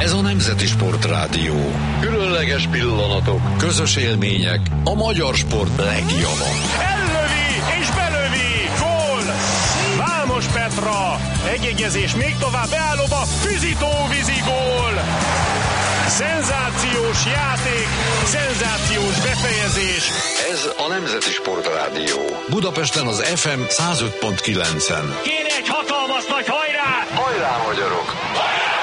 Ez a Nemzeti Sportrádió. Különleges pillanatok, közös élmények, a magyar sport legjobbja. Ellövi és belövi, gól! Vámos Petra, egyegyezés még tovább, beállóba, Füzitó-vízi gól! Szenzációs játék, szenzációs befejezés. Ez a Nemzeti Sportrádió. Budapesten az FM 105.9-en. Kéne egy hatalmas nagy